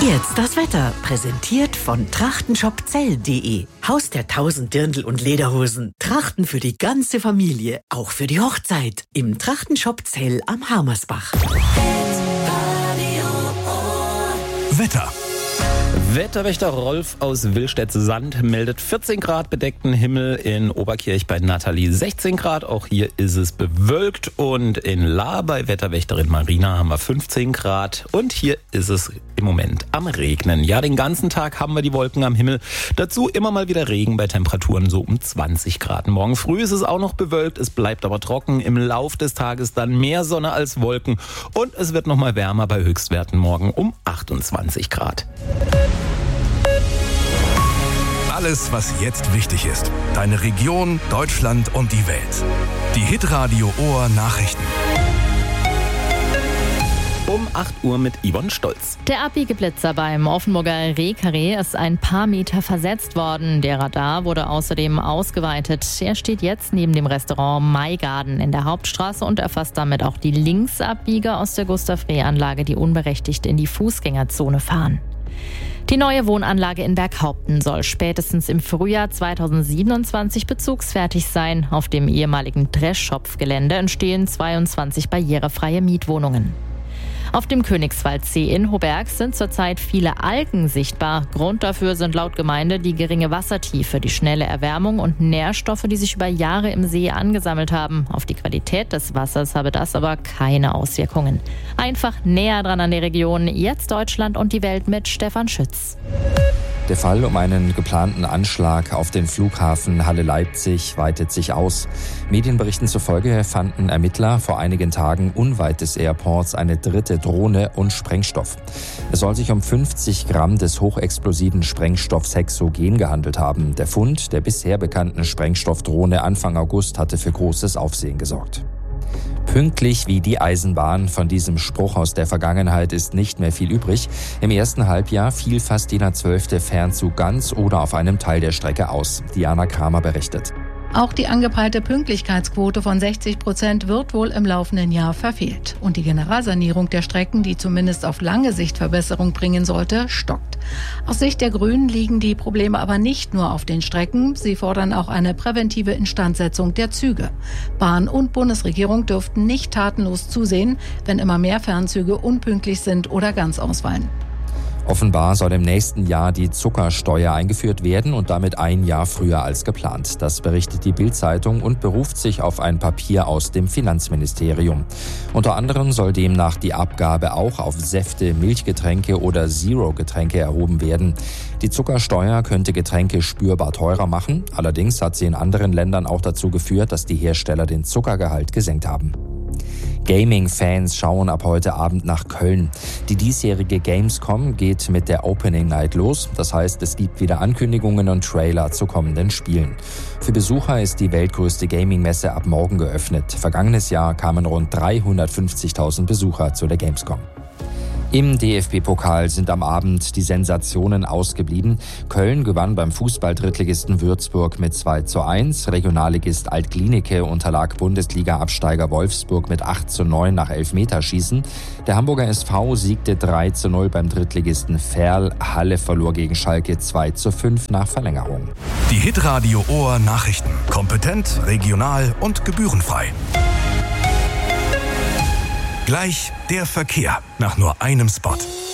Jetzt das Wetter, präsentiert von trachtenshopzell.de. Haus der 1000 Dirndl und Lederhosen. Trachten für die ganze Familie, auch für die Hochzeit. Im Trachtenshop Zell am Harmersbach. Wetter. Wetterwächter Rolf aus Willstädt-Sand meldet 14 Grad bedeckten Himmel, in Oberkirch bei Nathalie 16 Grad. Auch hier ist es bewölkt, und in Lahr bei Wetterwächterin Marina haben wir 15 Grad und hier ist es im Moment am Regnen. Ja, den ganzen Tag haben wir die Wolken am Himmel. Dazu immer mal wieder Regen bei Temperaturen so um 20 Grad. Morgen früh ist es auch noch bewölkt, es bleibt aber trocken. Im Lauf des Tages dann mehr Sonne als Wolken und es wird noch mal wärmer bei Höchstwerten morgen um 28 Grad. Alles, was jetzt wichtig ist. Deine Region, Deutschland und die Welt. Die Hitradio Ohr Nachrichten. Um 8 Uhr mit Yvonne Stolz. Der Abbiegeblitzer beim Offenburger Rehkarree ist ein paar Meter versetzt worden. Der Radar wurde außerdem ausgeweitet. Er steht jetzt neben dem Restaurant Maigarden in der Hauptstraße und erfasst damit auch die Linksabbieger aus der Gustav-Reh-Anlage, die unberechtigt in die Fußgängerzone fahren. Die neue Wohnanlage in Berghaupten soll spätestens im Frühjahr 2027 bezugsfertig sein. Auf dem ehemaligen Dreschschopf-Gelände entstehen 22 barrierefreie Mietwohnungen. Auf dem Königswaldsee in Hoberg sind zurzeit viele Algen sichtbar. Grund dafür sind laut Gemeinde die geringe Wassertiefe, die schnelle Erwärmung und Nährstoffe, die sich über Jahre im See angesammelt haben. Auf die Qualität des Wassers habe das aber keine Auswirkungen. Einfach näher dran an der Region. Jetzt Deutschland und die Welt mit Stefan Schütz. Der Fall um einen geplanten Anschlag auf den Flughafen Halle-Leipzig weitet sich aus. Medienberichten zufolge fanden Ermittler vor einigen Tagen unweit des Airports eine dritte Drohne und Sprengstoff. Es soll sich um 50 Gramm des hochexplosiven Sprengstoffs Hexogen gehandelt haben. Der Fund der bisher bekannten Sprengstoffdrohne Anfang August hatte für großes Aufsehen gesorgt. Pünktlich wie die Eisenbahn. Von diesem Spruch aus der Vergangenheit ist nicht mehr viel übrig. Im ersten Halbjahr fiel fast jeder 12. Fernzug ganz oder auf einem Teil der Strecke aus. Diana Kramer berichtet. Auch die angepeilte Pünktlichkeitsquote von 60% wird wohl im laufenden Jahr verfehlt. Und die Generalsanierung der Strecken, die zumindest auf lange Sicht Verbesserung bringen sollte, stockt. Aus Sicht der Grünen liegen die Probleme aber nicht nur auf den Strecken. Sie fordern auch eine präventive Instandsetzung der Züge. Bahn und Bundesregierung dürften nicht tatenlos zusehen, wenn immer mehr Fernzüge unpünktlich sind oder ganz ausfallen. Offenbar soll im nächsten Jahr die Zuckersteuer eingeführt werden und damit ein Jahr früher als geplant. Das berichtet die Bild-Zeitung und beruft sich auf ein Papier aus dem Finanzministerium. Unter anderem soll demnach die Abgabe auch auf Säfte, Milchgetränke oder Zero-Getränke erhoben werden. Die Zuckersteuer könnte Getränke spürbar teurer machen. Allerdings hat sie in anderen Ländern auch dazu geführt, dass die Hersteller den Zuckergehalt gesenkt haben. Gaming-Fans schauen ab heute Abend nach Köln. Die diesjährige Gamescom geht mit der Opening Night los. Das heißt, es gibt wieder Ankündigungen und Trailer zu kommenden Spielen. Für Besucher ist die weltgrößte Gaming-Messe ab morgen geöffnet. Vergangenes Jahr kamen rund 350.000 Besucher zu der Gamescom. Im DFB-Pokal sind am Abend die Sensationen ausgeblieben. Köln gewann beim Fußball-Drittligisten Würzburg mit 2:1. Regionalligist Alt-Glienicke unterlag Bundesliga-Absteiger Wolfsburg mit 8:9 nach Elfmeterschießen. Der Hamburger SV siegte 3:0 beim Drittligisten Verl. Halle verlor gegen Schalke 2:5 nach Verlängerung. Die Hitradio Ohr Nachrichten. Kompetent, regional und gebührenfrei. Gleich der Verkehr nach nur einem Spot.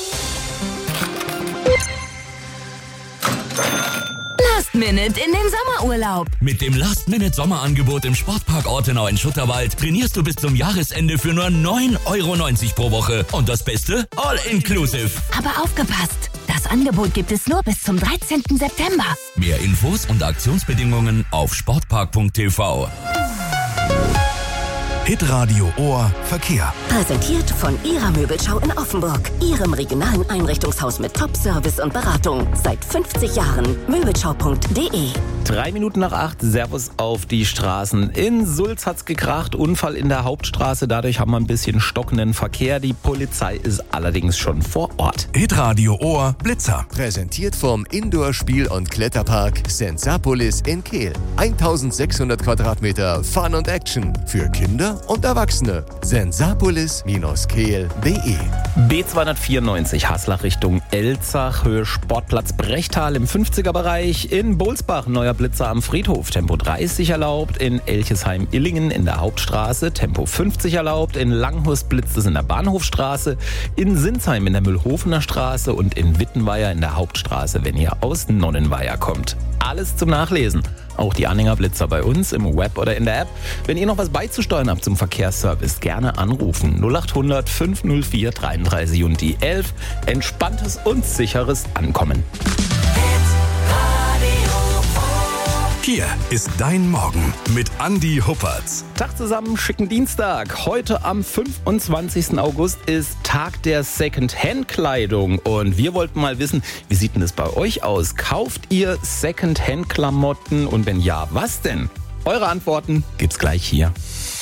Last Minute in den Sommerurlaub. Mit dem Last-Minute-Sommerangebot im Sportpark Ortenau in Schutterwald trainierst du bis zum Jahresende für nur 9,90 € pro Woche. Und das Beste? All-inclusive. Aber aufgepasst! Das Angebot gibt es nur bis zum 13. September. Mehr Infos und Aktionsbedingungen auf sportpark.tv. Hitradio Ohr Verkehr. Präsentiert von Ihrer Möbelschau in Offenburg. Ihrem regionalen Einrichtungshaus mit Top-Service und Beratung. Seit 50 Jahren. Möbelschau.de. 3 Minuten nach 8, Servus auf die Straßen. In Sulz hat's gekracht, Unfall in der Hauptstraße. Dadurch haben wir ein bisschen stockenden Verkehr. Die Polizei ist allerdings schon vor Ort. Hitradio Ohr Blitzer. Präsentiert vom Indoor-Spiel- und Kletterpark Sensapolis in Kehl. 1600 Quadratmeter Fun und Action. Für Kinder Kinder und Erwachsene. sensapolis-kehl.de. B294 Haslach Richtung Elzach, Höhe Sportplatz Brechtal im 50er-Bereich. In Bolsbach neuer Blitzer am Friedhof, Tempo 30 erlaubt. In Elchesheim-Illingen in der Hauptstraße, Tempo 50 erlaubt. In Langhorst blitzt es in der Bahnhofstraße. In Sinsheim in der Mühlhofener Straße und in Wittenweier in der Hauptstraße, wenn ihr aus Nonnenweier kommt. Alles zum Nachlesen. Auch die Anhängerblitzer bei uns im Web oder in der App. Wenn ihr noch was beizusteuern habt zum Verkehrsservice, gerne anrufen. 0800 504 33 und die 11. Entspanntes und sicheres Ankommen. Hier ist dein Morgen mit Andi Huppertz. Tag zusammen, schicken Dienstag. Heute am 25. August ist Tag der Second-Hand-Kleidung. Und wir wollten mal wissen, wie sieht denn das bei euch aus? Kauft ihr Second-Hand-Klamotten? Und wenn ja, was denn? Eure Antworten gibt's gleich hier.